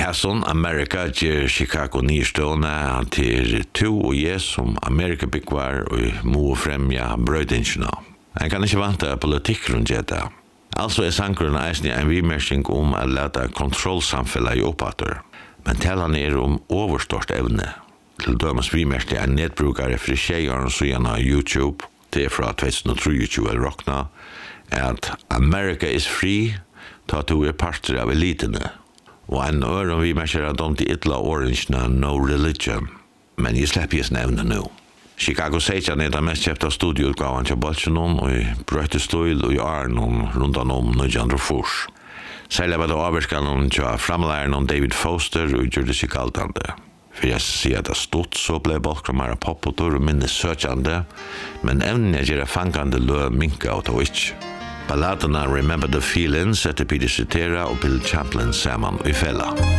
Hasson Amerika ger Chicago nyrstående til to og jeg som Amerika byggvar og må fremja brøydingene. Jeg kan ikke vante politikk rundt dette. Altså sankeren eisne en vimersing å lete kontrollsamfellet i oppater, men taler overstort evne. Til dømes vimerste en nedbrukare for tjejaren så gjennom YouTube, det fra 2023 rokna, at America is free, ta to parter av elitene. Og en øren vimerste at de til ytla orangena no religion, men jeg slipper jeg nevne nå. Chicago 16 det mest kjøpte studieutgaven til Bolsjenon og i Brøttestøyl og i Arnon rundt om Nødjandro Fors. Særlig var det avvirskene til framlæren om David Foster og gjorde seg kaltande. For jeg sier at det stod så ble Bolkramara poppotor og minnes søkjande, men evnen gjør fangande lø minka og tog ikke. Balladene Remember the Feelings etter Peter Cetera og Bill Champlin sammen i fella.